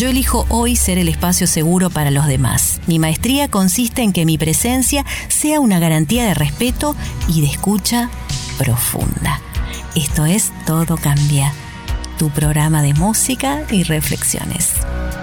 Yo elijo hoy ser el espacio seguro para los demás. Mi maestría consiste en que mi presencia sea una garantía de respeto y de escucha profunda. Esto es Todo Cambia, tu programa de música y reflexiones.